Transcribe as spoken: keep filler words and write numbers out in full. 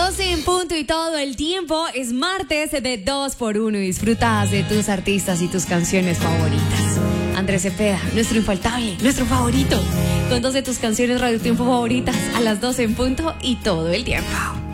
doce en punto y todo el tiempo. Es martes de dos por uno y disfrutas de tus artistas y tus canciones favoritas. Andrés Cepeda, nuestro infaltable, nuestro favorito, con dos de tus canciones Radio Tiempo favoritas a las doce en punto y todo el tiempo.